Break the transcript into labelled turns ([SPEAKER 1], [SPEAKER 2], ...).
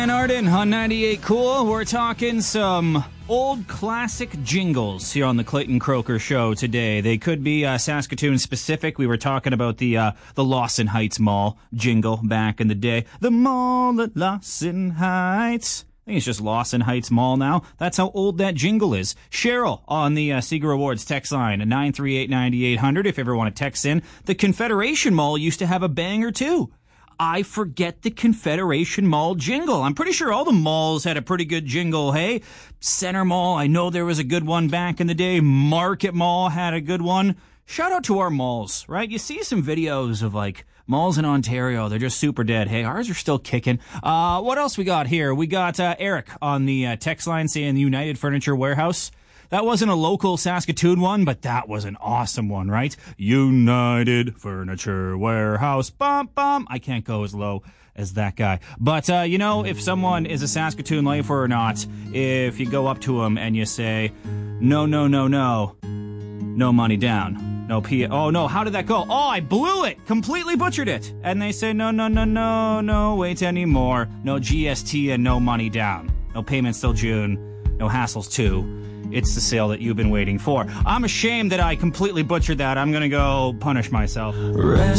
[SPEAKER 1] And Arden on 98 Cool. We're talking some old classic jingles here on the Clayton Croker Show today. They could be Saskatoon specific. We were talking about the Lawson Heights Mall jingle back in the day. The mall at Lawson Heights. I think it's just Lawson Heights Mall now. That's how old that jingle is. Cheryl on the Seeger Awards text line, 938-9800 if you ever want to text in. The Confederation Mall used to have a banger too. I forget the Confederation Mall jingle. I'm pretty sure all the malls had a pretty good jingle, hey? Center Mall, I know there was a good one back in the day. Market Mall had a good one. Shout out to our malls, right? You see some videos of, like, malls in Ontario. They're just super dead. Hey, ours are still kicking. What else we got here? We got Eric on the text line saying the United Furniture Warehouse. That wasn't a local Saskatoon one, but that was an awesome one, right? United Furniture Warehouse. Bum, bum. I can't go as low as that guy. But, if someone is a Saskatoon lifer or not, if you go up to them and you say, no money down. Oh, no, how did that go? Oh, I blew it. Completely butchered it. And they say, no, wait anymore. No GST and no money down. No payments till June. No hassles too. It's the sale that you've been waiting for. I'm ashamed that I completely butchered that. I'm going to go punish myself.